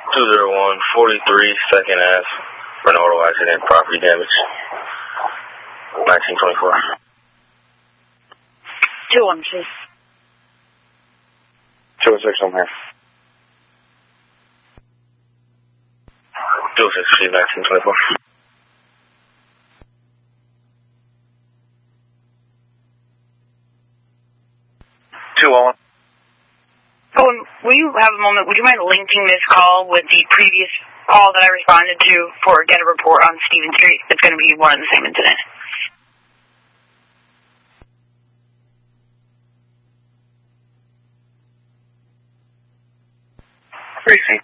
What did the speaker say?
201 43 2nd Ave for an auto accident, property damage. 1924. 216. 206, I'm here. 206, Steve, 1924. 201. Oh, will you have a moment? Would you mind linking this call with the previous call that I responded to for get a report on Stevens Street? It's going to be one and the same incident. Racing